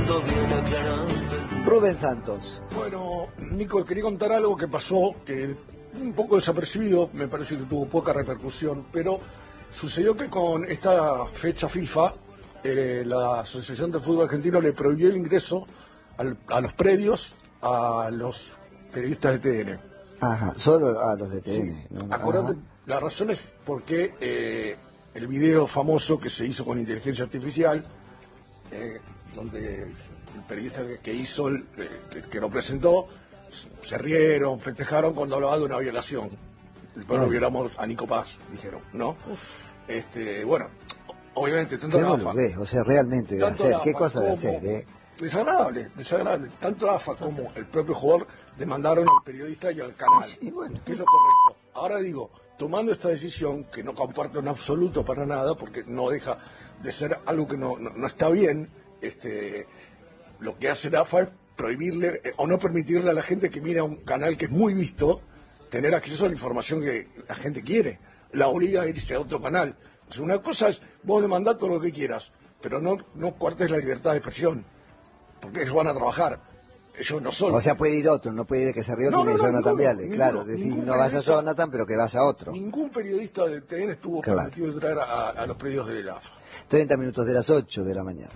Rubén Santos. Bueno, Nico, quería contar algo que pasó, que un poco desapercibido, me parece que tuvo poca repercusión, pero sucedió que con esta fecha FIFA, la Asociación de Fútbol Argentino le prohibió el ingreso a los predios a los periodistas de TN. Ajá, solo a los de TN. Sí. ¿No? Acordate, la razón es porque el video famoso que se hizo con inteligencia artificial, donde el periodista que hizo, que lo presentó, se rieron, festejaron cuando hablaba de una violación. Después lo violamos a Nico Paz, dijeron, ¿no? Bueno, obviamente, tanto la AFA... O sea, realmente, de hacer, ¿qué cosa de hacer? Desagradable. Tanto la AFA como el propio jugador demandaron al periodista y al canal, sí, bueno, que es lo correcto. Ahora digo, tomando esta decisión, que no comparto en absoluto para nada, porque no deja de ser algo que no está bien, lo que hace la AFA es prohibirle o no permitirle a la gente que mira un canal que es muy visto tener acceso a la información que la gente quiere. La obliga a irse a otro canal. O sea, una cosa es, vos demandás todo lo que quieras, pero no cuartes la libertad de expresión, porque ellos van a trabajar. Ellos no son. O sea, puede ir otro, no puede ir que se rió y Jonathan Viale. Claro, decir, no vaya Jonathan, pero que vaya otro. Ningún periodista de TN estuvo permitido de traer a los predios de la AFA. 30 minutos de las 8 de la mañana.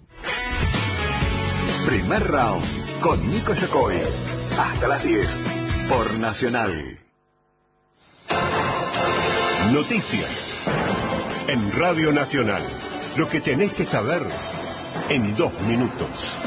Primer round con Nico Yacoy. Hasta las 10 por Nacional. Noticias en Radio Nacional. Lo que tenés que saber en 2 minutos.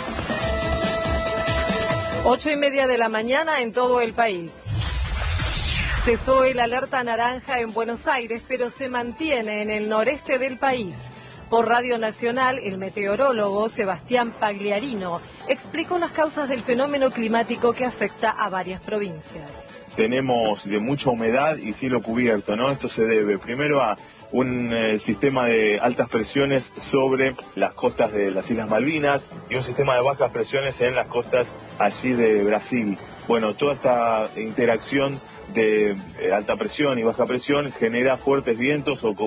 8:30 de la mañana en todo el país. Cesó el alerta naranja en Buenos Aires, pero se mantiene en el noreste del país. Por Radio Nacional, el meteorólogo Sebastián Pagliarino explicó las causas del fenómeno climático que afecta a varias provincias. Tenemos de mucha humedad y cielo cubierto, ¿no? Esto se debe primero a un sistema de altas presiones sobre las costas de las Islas Malvinas y un sistema de bajas presiones en las costas allí de Brasil. Bueno, toda esta interacción de alta presión y baja presión genera fuertes vientos o